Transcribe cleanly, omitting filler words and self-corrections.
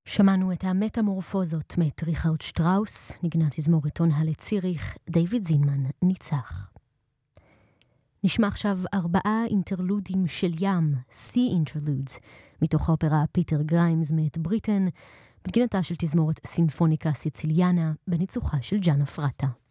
שמענו את המטמורפוזות מאת ריכרד שטראוס, נגנה תזמורת טונהלה ציריך, דיוויד זינמן ניצח. נשמע עכשיו 4 אינטרלודים של ים, Sea Interludes, מתוך האופרה פיטר גריימס מאת בריטן, בנגינתה של תזמורת סינפוניקה סיציליאנה, בניצוחה של ג'אנה פרטה.